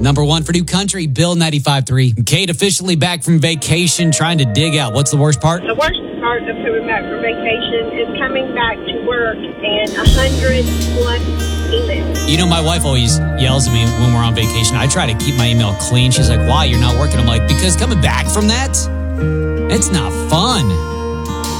Number one for New Country, Bill 95.3. Kate officially back from vacation, trying to dig out. What's the worst part? The worst part of coming back from vacation is coming back to work and 100 plus emails. You know, my wife always yells at me when we're on vacation. I try to keep my email clean. She's like, why? You're not working? I'm like, because coming back from that, it's not fun.